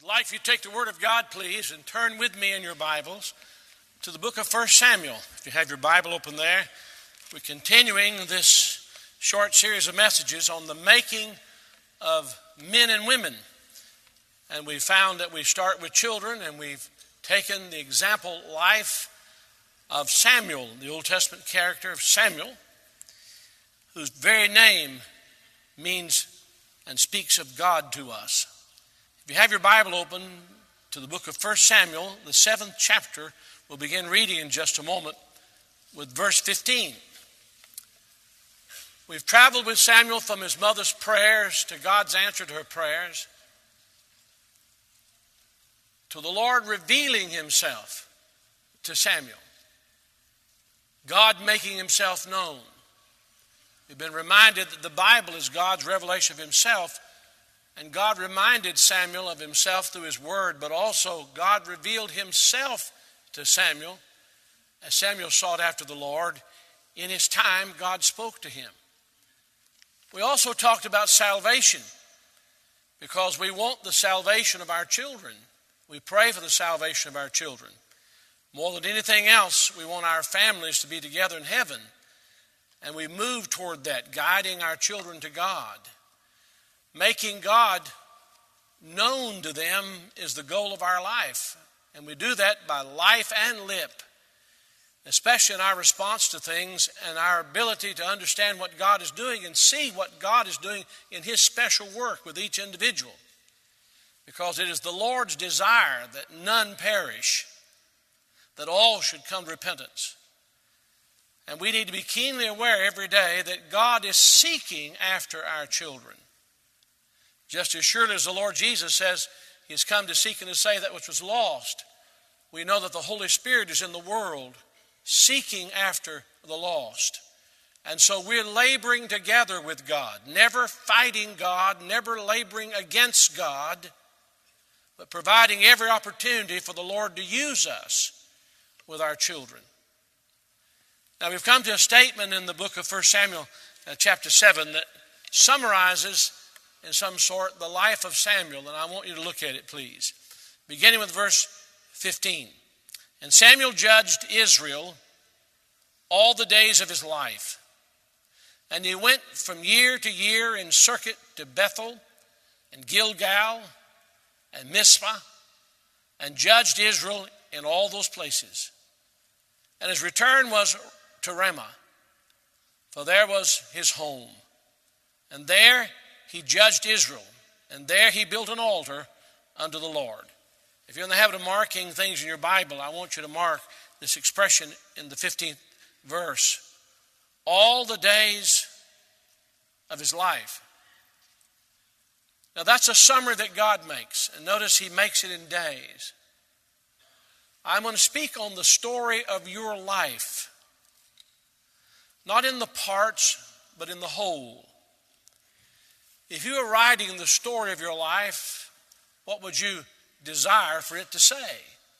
I'd like for you to take the Word of God, please, and turn with me in your Bibles to the book of 1 Samuel. If you have your Bible open there, we're continuing this short series of messages on the making of men and women. And we found that we start with children, and we've taken the example life of Samuel, the Old Testament character of Samuel, whose very name means and speaks of God to us. If you have your Bible open to the book of 1 Samuel, the 7th chapter, we'll begin reading in just a moment with verse 15. We've traveled with Samuel from his mother's prayers to God's answer to her prayers, to the Lord revealing himself to Samuel, God making himself known. We've been reminded that the Bible is God's revelation of himself, and God reminded Samuel of himself through his word, but also God revealed himself to Samuel. As Samuel sought after the Lord, in his time, God spoke to him. We also talked about salvation, because we want the salvation of our children. We pray for the salvation of our children. More than anything else, we want our families to be together in heaven, and we move toward that, guiding our children to God. Making God known to them is the goal of our life. And we do that by life and lip, especially in our response to things and our ability to understand what God is doing and see what God is doing in his special work with each individual. Because it is the Lord's desire that none perish, that all should come to repentance. And we need to be keenly aware every day that God is seeking after our children. Just as surely as the Lord Jesus says he has come to seek and to save that which was lost, we know that the Holy Spirit is in the world seeking after the lost. And so we're laboring together with God, never fighting God, never laboring against God, but providing every opportunity for the Lord to use us with our children. Now we've come to a statement in the book of 1 Samuel chapter 7 that summarizes in some sort the life of Samuel, and I want you to look at it, please. Beginning with verse 15. And Samuel judged Israel all the days of his life. And he went from year to year in circuit to Bethel and Gilgal and Mizpah, and judged Israel in all those places. And his return was to Ramah, for there was his home. And there he judged Israel, and there he built an altar unto the Lord. If you're in the habit of marking things in your Bible, I want you to mark this expression in the 15th verse. All the days of his life. Now that's a summary that God makes, and notice he makes it in days. I'm going to speak on the story of your life, not in the parts, but in the whole. If you were writing the story of your life, what would you desire for it to say?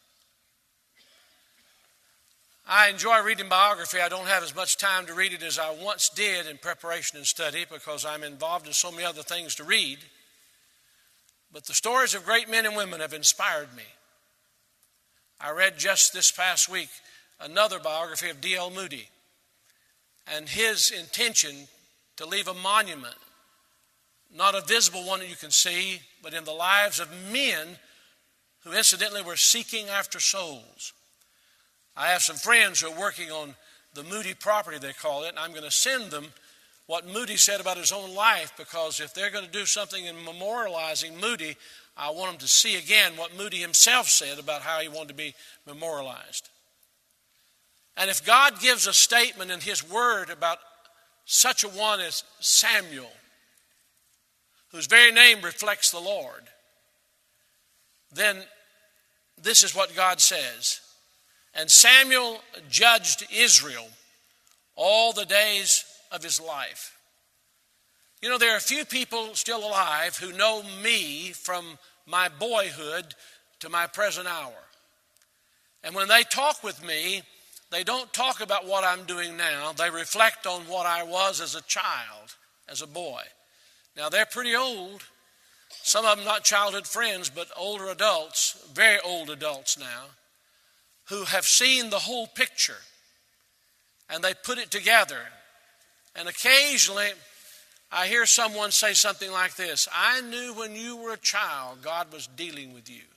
I enjoy reading biography. I don't have as much time to read it as I once did in preparation and study because I'm involved in so many other things to read. But the stories of great men and women have inspired me. I read just this past week another biography of D.L. Moody and his intention to leave a monument, not a visible one that you can see, but in the lives of men who incidentally were seeking after souls. I have some friends who are working on the Moody property, they call it, and I'm going to send them what Moody said about his own life, because if they're going to do something in memorializing Moody, I want them to see again what Moody himself said about how he wanted to be memorialized. And if God gives a statement in his word about such a one as Samuel, whose very name reflects the Lord, then this is what God says. And Samuel judged Israel all the days of his life. You know, there are a few people still alive who know me from my boyhood to my present hour. And when they talk with me, they don't talk about what I'm doing now. They reflect on what I was as a child, as a boy. Now, they're pretty old, Some of them not childhood friends, but older adults, very old adults now, who have seen the whole picture, and they put it together. And occasionally, I hear someone say something like this: I knew when you were a child, God was dealing with you.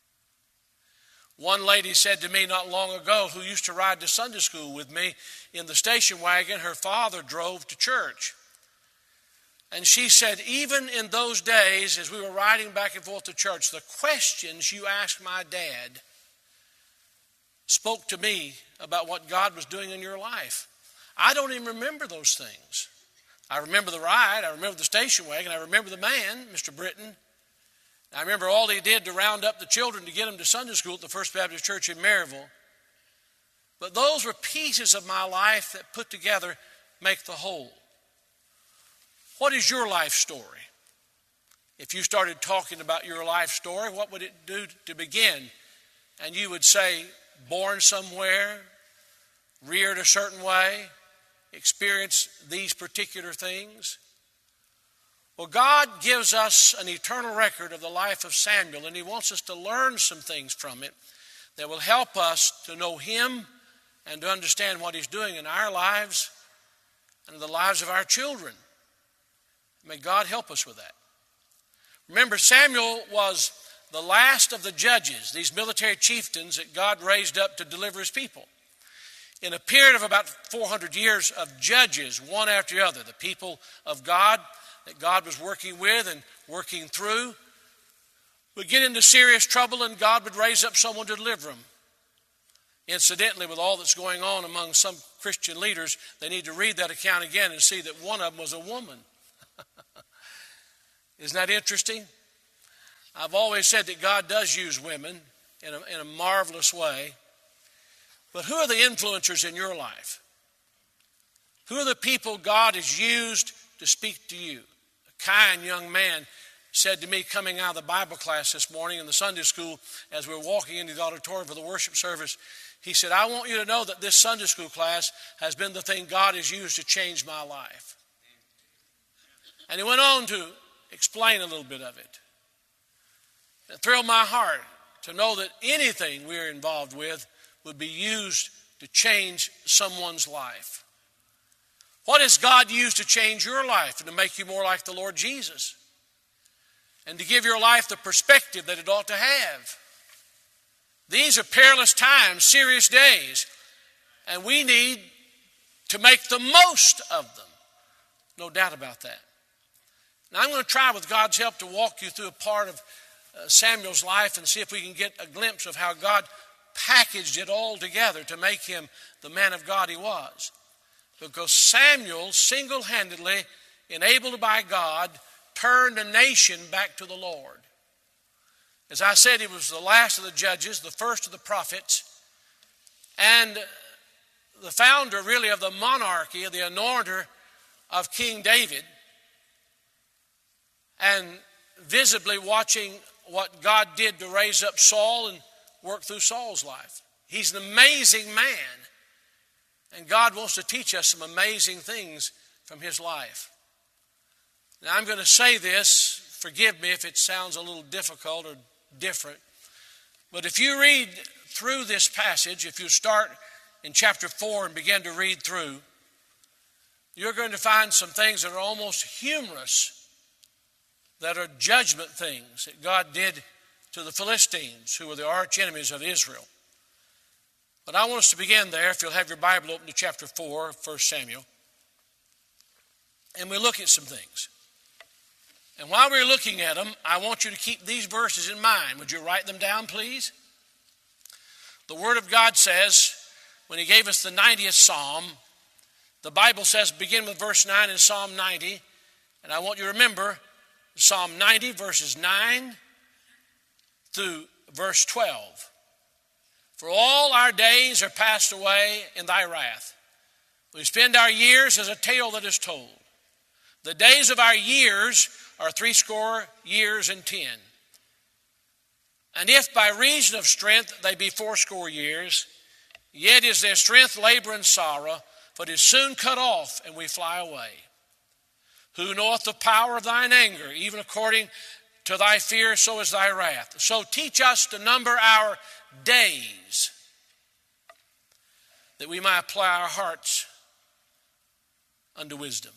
One lady said to me not long ago, who used to ride to Sunday school with me in the station wagon, her father drove to church. And she said, even in those days, as we were riding back and forth to church, the questions you asked my dad spoke to me about what God was doing in your life. I don't even remember those things. I remember the ride, I remember the station wagon, I remember the man, Mr. Britton. I remember all he did to round up the children to get them to Sunday school at the First Baptist Church in Maryville. But those were pieces of my life that put together make the whole. What is your life story? If you started talking about your life story, what would it do to begin? And you would say, born somewhere, reared a certain way, experienced these particular things. Well, God gives us an eternal record of the life of Samuel, and he wants us to learn some things from it that will help us to know him and to understand what he's doing in our lives and in the lives of our children. May God help us with that. Remember, Samuel was the last of the judges, these military chieftains that God raised up to deliver his people. In a period of about 400 years of judges, one after the other, the people of God that God was working with and working through would get into serious trouble, and God would raise up someone to deliver them. Incidentally, with all that's going on among some Christian leaders, they need to read that account again and see that one of them was a woman. Isn't that interesting? I've always said that God does use women in a marvelous way. But who are the influencers in your life? Who are the people God has used to speak to you? A kind young man said to me coming out of the Bible class this morning in the Sunday school as we were walking into the auditorium for the worship service, he said, I want you to know that this Sunday school class has been the thing God has used to change my life. And he went on to explain a little bit of it. It thrilled my heart to know that anything we're involved with would be used to change someone's life. What has God used to change your life and to make you more like the Lord Jesus? And to give your life the perspective that it ought to have. These are perilous times, serious days, and we need to make the most of them. No doubt about that. Now I'm going to try with God's help to walk you through a part of Samuel's life and see if we can get a glimpse of how God packaged it all together to make him the man of God he was. Because Samuel, single-handedly, enabled by God, turned a nation back to the Lord. As I said, he was the last of the judges, the first of the prophets, and the founder, really, of the monarchy, the anointer of King David, and visibly watching what God did to raise up Saul and work through Saul's life. He's an amazing man, and God wants to teach us some amazing things from his life. Now I'm going to say this, forgive me if it sounds a little difficult or different, but if you read through this passage, if you start in chapter 4 and begin to read through, you're going to find some things that are almost humorous, that are judgment things that God did to the Philistines, who were the arch enemies of Israel. But I want us to begin there, if you'll have your Bible open to chapter 4, 1 Samuel. And we'll look at some things. And while we're looking at them, I want you to keep these verses in mind. Would you write them down, please? The Word of God says, when he gave us the 90th Psalm, the Bible says, begin with verse 9 in Psalm 90. And I want you to remember Psalm 90, verses 9 through verse 12. For all our days are passed away in thy wrath. We spend our years as a tale that is told. The days of our years are 80 years and 10. And if by reason of strength they be 80 years, yet is their strength labor and sorrow, for it is soon cut off, and we fly away. Who knoweth the power of thine anger, even according to thy fear, so is thy wrath. So teach us to number our days, that we might apply our hearts unto wisdom.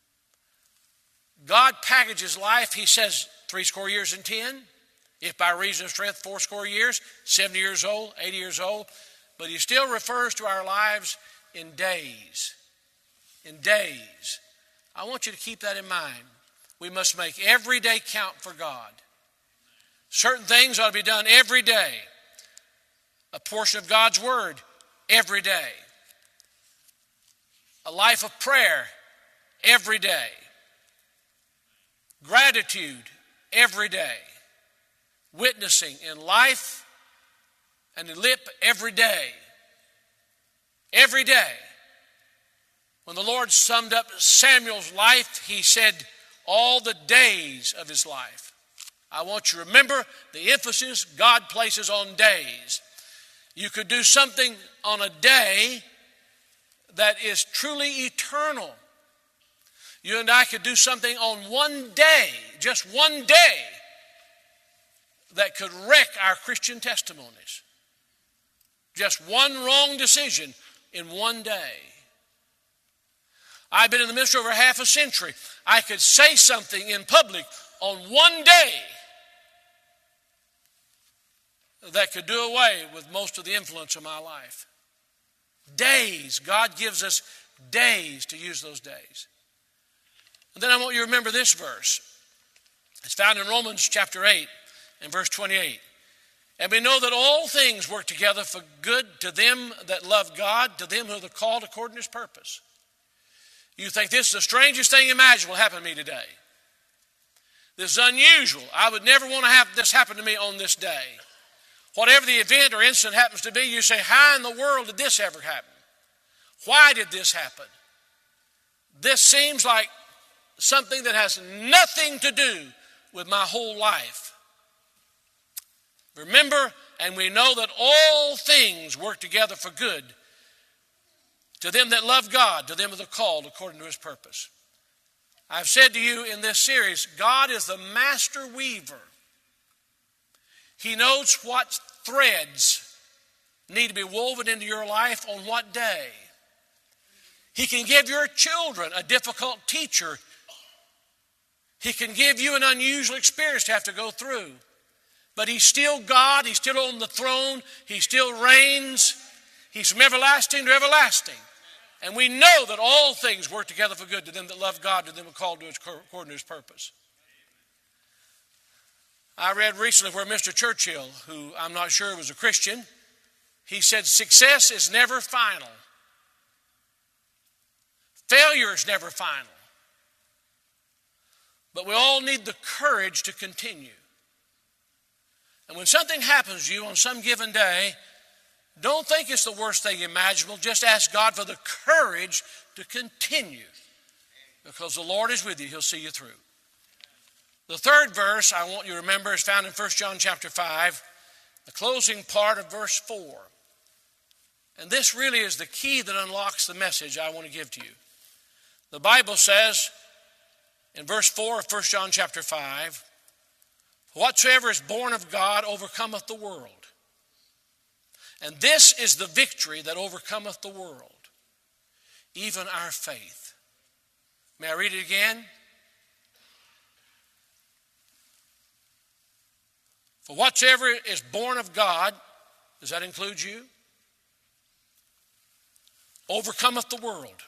God packages life, he says, 80 years and 10. If by reason of strength, 80 years, 70 years old, 80 years old. But he still refers to our lives in days. In days. I want you to keep that in mind. We must make every day count for God. Certain things ought to be done every day. A portion of God's Word every day. A life of prayer every day. Gratitude every day. Witnessing in life and in lip every day. Every day. When the Lord summed up Samuel's life, he said, all the days of his life. I want you to remember the emphasis God places on days. You could do something on a day that is truly eternal. You and I could do something on one day, just one day, that could wreck our Christian testimonies. Just one wrong decision in one day. I've been in the ministry over half a century. I could say something in public on one day that could do away with most of the influence of my life. Days. God gives us days to use those days. And then I want you to remember this verse. It's found in Romans chapter 8 and verse 28. And we know that all things work together for good to them that love God, to them who are called according to his purpose. You think this is the strangest thing imaginable happened to me today. This is unusual. I would never want to have this happen to me on this day. Whatever the event or incident happens to be, you say, how in the world did this ever happen? Why did this happen? This seems like something that has nothing to do with my whole life. Remember, and we know that all things work together for good to them that love God, to them that are called according to his purpose. I've said to you in this series, God is the master weaver. He knows what threads need to be woven into your life on what day. He can give your children a difficult teacher. He can give you an unusual experience to have to go through. But he's still God. He's still on the throne. He still reigns. He's from everlasting to everlasting. And we know that all things work together for good to them that love God, to them that are called according to his purpose. I read recently where Mr. Churchill, who I'm not sure was a Christian, he said, success is never final. Failure is never final. But we all need the courage to continue. And when something happens to you on some given day, don't think it's the worst thing imaginable. Just ask God for the courage to continue. Because the Lord is with you. He'll see you through. The third verse I want you to remember is found in 1 John chapter 5, the closing part of verse 4. And this really is the key that unlocks the message I want to give to you. The Bible says in verse 4 of 1 John chapter 5, whatsoever is born of God overcometh the world. And this is the victory that overcometh the world, even our faith. May I read it again? For whatsoever is born of God, does that include you? Overcometh the world.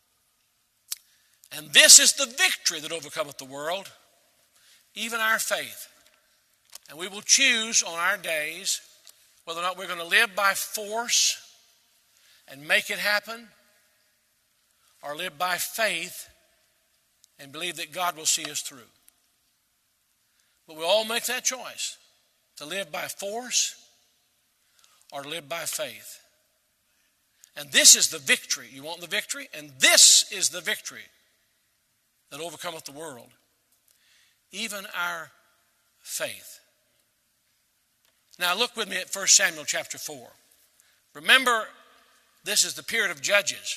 And this is the victory that overcometh the world, even our faith. And we will choose on our days whether or not we're going to live by force and make it happen, or live by faith and believe that God will see us through. But we all make that choice, to live by force or to live by faith. And this is the victory. You want the victory? And this is the victory that overcometh the world, even our faith. Now look with me at 1 Samuel chapter 4. Remember, this is the period of Judges.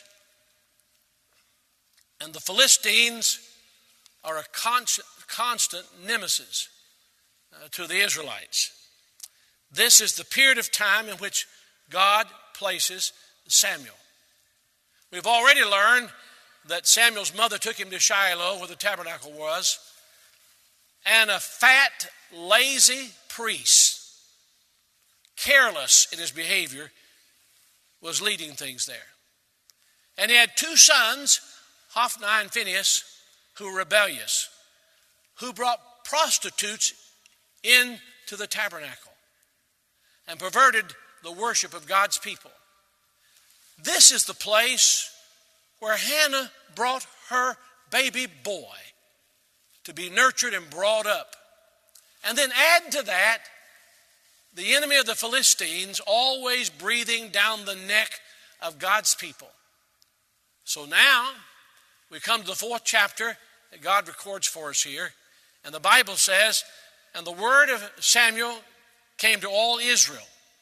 And the Philistines are a constant nemesis to the Israelites. This is the period of time in which God places Samuel. We've already learned that Samuel's mother took him to Shiloh, where the tabernacle was, and a fat, lazy priest, careless in his behavior, was leading things there. And he had two sons, Hophni and Phinehas, who were rebellious, who brought prostitutes into the tabernacle and perverted the worship of God's people. This is the place where Hannah brought her baby boy to be nurtured and brought up. And then add to that the enemy of the Philistines always breathing down the neck of God's people. So now we come to the fourth chapter that God records for us here. And the Bible says, and the word of Samuel came to all Israel.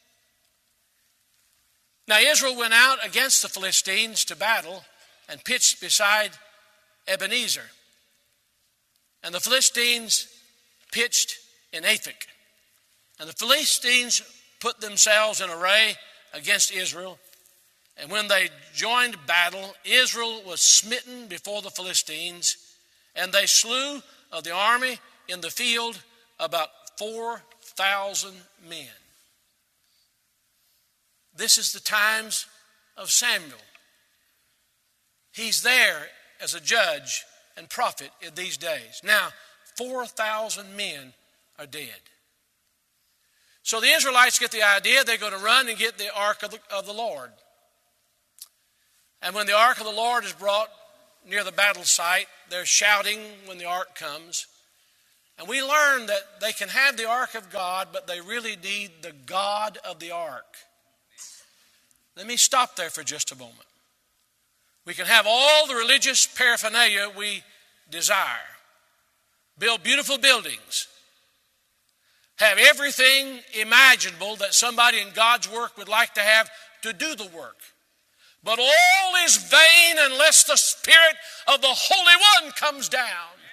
Now Israel went out against the Philistines to battle and pitched beside Ebenezer. And the Philistines pitched in Aphek. And the Philistines put themselves in array against Israel. And when they joined battle, Israel was smitten before the Philistines, and they slew of the army in the field about 4,000 men. This is the times of Samuel. He's there as a judge and prophet in these days. Now, 4,000 men are dead. So the Israelites get the idea they're going to run and get the ark of the Lord. And when the ark of the Lord is brought near the battle site, they're shouting when the ark comes. And we learn that they can have the ark of God, but they really need the God of the ark. Let me stop there for just a moment. We can have all the religious paraphernalia we desire, build beautiful buildings, have everything imaginable that somebody in God's work would like to have to do the work. But all is vain unless the Spirit of the Holy One comes down.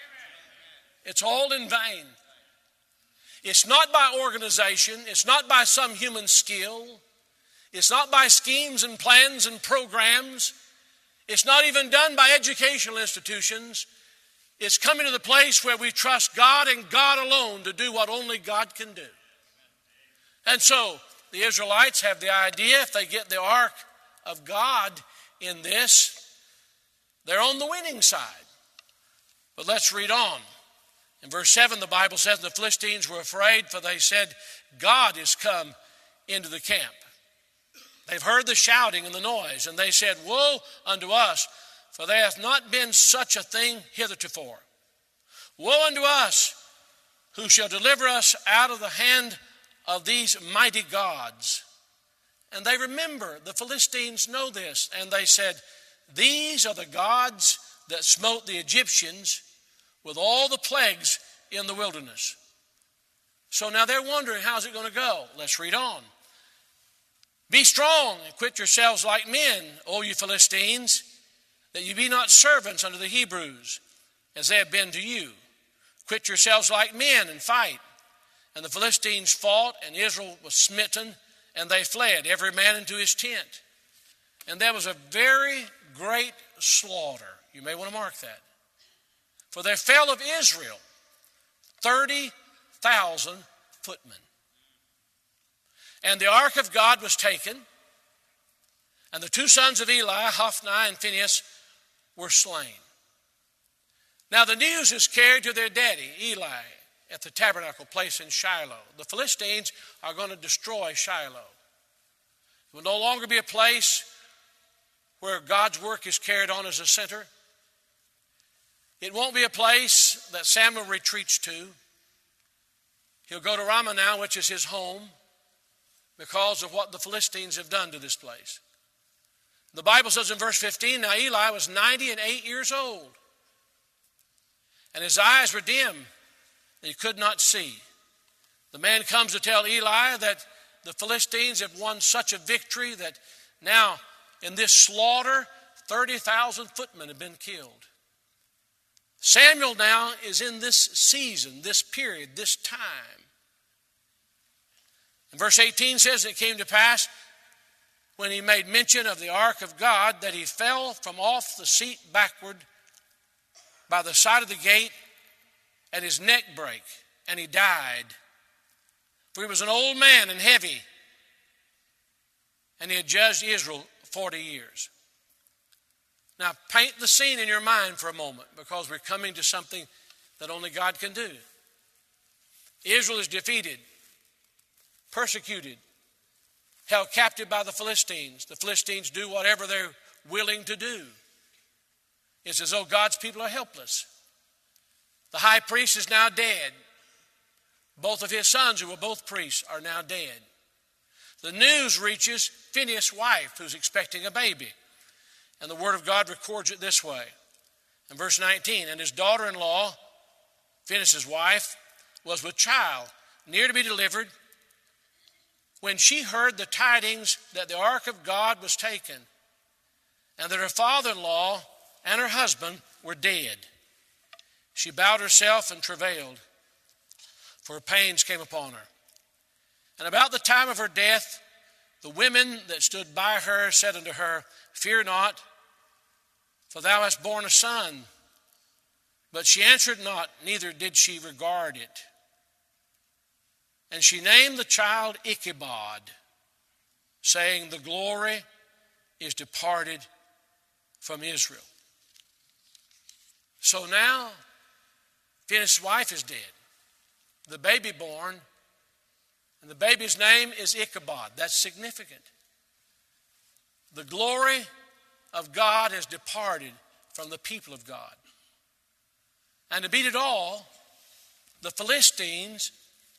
It's all in vain. It's not by organization. It's not by some human skill. It's not by schemes and plans and programs. It's not even done by educational institutions. It's coming to the place where we trust God and God alone to do what only God can do. And so the Israelites have the idea if they get the ark of God in this, they're on the winning side. But let's read on. In verse 7, the Bible says, the Philistines were afraid, for they said, God is come into the camp. They've heard the shouting and the noise, and they said, woe unto us, for there hath not been such a thing heretofore. Woe unto us, who shall deliver us out of the hand of these mighty gods. And they remember, the Philistines know this, and they said, these are the gods that smote the Egyptians with all the plagues in the wilderness. So now they're wondering, how's it going to go? Let's read on. Be strong and quit yourselves like men, O you Philistines, that you be not servants unto the Hebrews, as they have been to you. Quit yourselves like men and fight. And the Philistines fought, and Israel was smitten, and they fled, every man into his tent. And there was a very great slaughter. You may want to mark that. For there fell of Israel 30,000 footmen. And the ark of God was taken, and the two sons of Eli, Hophni and Phinehas, were slain. Now the news is carried to their daddy, Eli, at the tabernacle place in Shiloh. The Philistines are going to destroy Shiloh. It will no longer be a place where God's work is carried on as a center. It won't be a place that Samuel retreats to. He'll go to Ramah now, which is his home, because of what the Philistines have done to this place. The Bible says in verse 15, now Eli was 98 years old, and his eyes were dim, and he could not see. The man comes to tell Eli that the Philistines have won such a victory that now in this slaughter, 30,000 footmen have been killed. Samuel now is in this season, this period, this time, And verse 18 says, it came to pass when he made mention of the ark of God that he fell from off the seat backward by the side of the gate, and his neck brake, and he died. For he was an old man and heavy, and he had judged Israel 40 years. Now paint the scene in your mind for a moment, because we're coming to something that only God can do. Israel is defeated, persecuted, held captive by the Philistines. The Philistines do whatever they're willing to do. It's as though God's people are helpless. The high priest is now dead. Both of his sons, who were both priests, are now dead. The news reaches Phinehas' wife, who's expecting a baby. And the Word of God records it this way. In verse 19, and his daughter-in-law, Phinehas' wife, was with child, near to be delivered, when she heard the tidings that the ark of God was taken, and that her father-in-law and her husband were dead. She bowed herself and travailed, for her pains came upon her. And about the time of her death, the women that stood by her said unto her, Fear not, for thou hast borne a son. But she answered not, neither did she regard it. And she named the child Ichabod, saying, The glory is departed from Israel. So now, Phinehas' wife is dead. The baby born, and the baby's name is Ichabod. That's significant. The glory of God has departed from the people of God. And to beat it all, the Philistines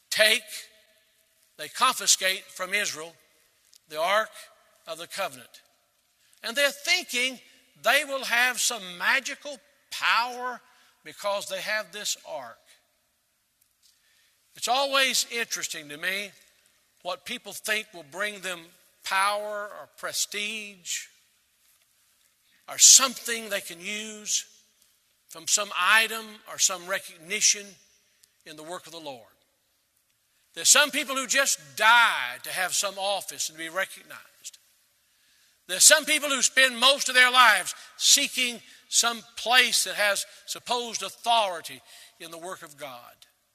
they confiscate from Israel the Ark of the Covenant. And they're thinking they will have some magical power because they have this ark. It's always interesting to me what people think will bring them power or prestige or something they can use from some item or some recognition in the work of the Lord. There's some people who just die to have some office and to be recognized. There's some people who spend most of their lives seeking some place that has supposed authority in the work of God.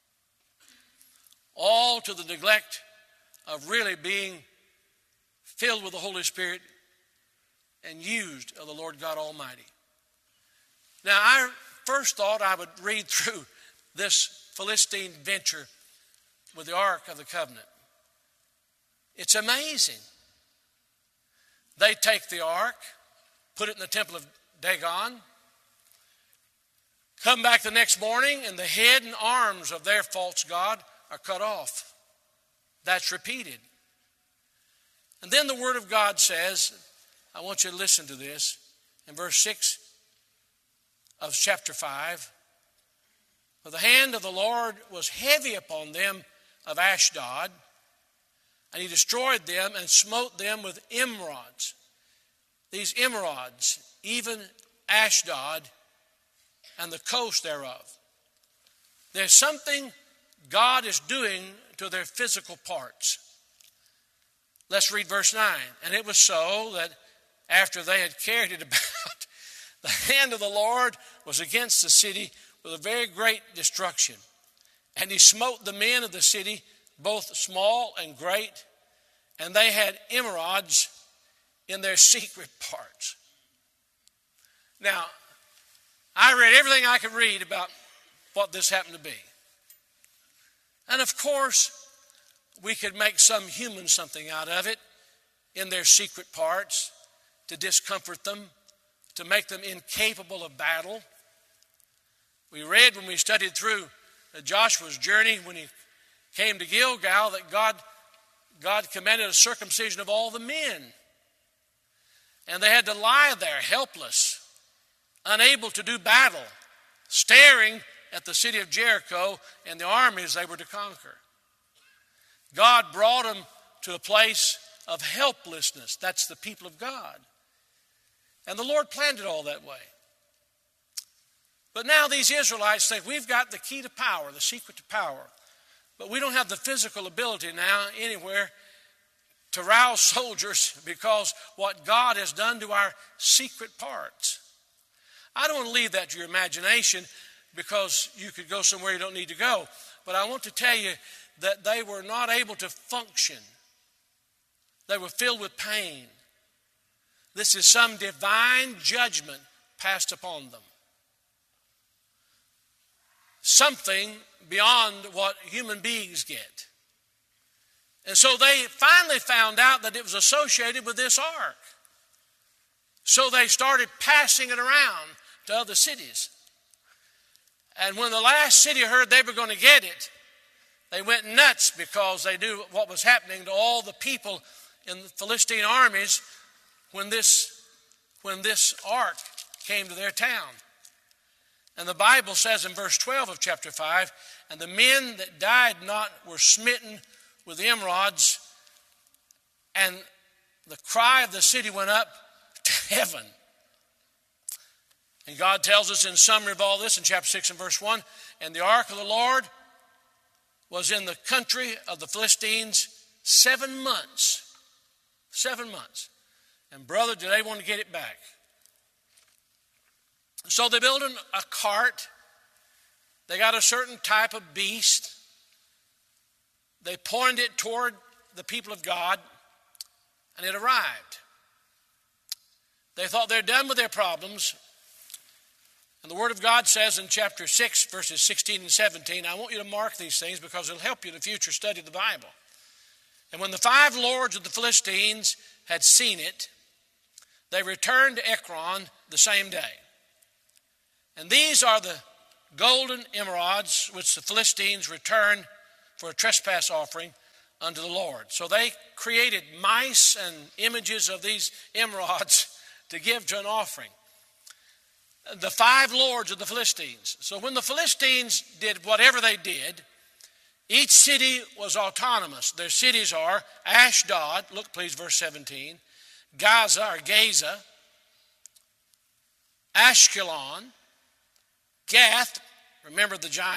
All to the neglect of really being filled with the Holy Spirit and used of the Lord God Almighty. Now, I first thought I would read through this Philistine venture with the Ark of the Covenant. It's amazing. They take the ark, put it in the temple of Dagon, come back the next morning, and the head and arms of their false god are cut off. That's repeated. And then the Word of God says, I want you to listen to this, in verse 6 of chapter 5, For the hand of the Lord was heavy upon them of Ashdod, and he destroyed them and smote them with emerods. These emerods, even Ashdod and the coast thereof. There's something God is doing to their physical parts. Let's read verse 9. And it was so that after they had carried it about, the hand of the Lord was against the city with a very great destruction. And he smote the men of the city, both small and great, and they had emerods in their secret parts. Now, I read everything I could read about what this happened to be. And of course, we could make some human something out of it in their secret parts to discomfort them, to make them incapable of battle. We read when we studied through Joshua's journey when he came to Gilgal that God commanded a circumcision of all the men. And they had to lie there helpless, unable to do battle, staring at the city of Jericho and the armies they were to conquer. God brought them to a place of helplessness. That's the people of God. And the Lord planned it all that way. But now these Israelites think we've got the key to power, the secret to power. But we don't have the physical ability now anywhere to rouse soldiers because what God has done to our secret parts. I don't want to leave that to your imagination because you could go somewhere you don't need to go. But I want to tell you that they were not able to function. They were filled with pain. This is some divine judgment passed upon them. Something beyond what human beings get. And so they finally found out that it was associated with this ark. So they started passing it around to other cities. And when the last city heard they were going to get it, they went nuts because they knew what was happening to all the people in the Philistine armies when this ark came to their town. And the Bible says in verse 12 of chapter 5, and the men that died not were smitten with emerods, and the cry of the city went up to heaven. And God tells us in summary of all this in chapter 6 and verse 1, and the ark of the Lord was in the country of the Philistines 7 months. 7 months. And brother, did they want to get it back? So they built a cart. They got a certain type of beast. They pointed it toward the people of God, and it arrived. They thought they're done with their problems. And the Word of God says in chapter 6, verses 16 and 17, I want you to mark these things because it'll help you in the future study of the Bible. And when the 5 lords of the Philistines had seen it, they returned to Ekron the same day. And these are the golden emerods which the Philistines returned for a trespass offering unto the Lord. So they created mice and images of these emerods to give to an offering. The 5 lords of the Philistines. So when the Philistines did whatever they did, each city was autonomous. Their cities are Ashdod, look please verse 17, Gaza or Gaza, Ashkelon, Gath, remember the giant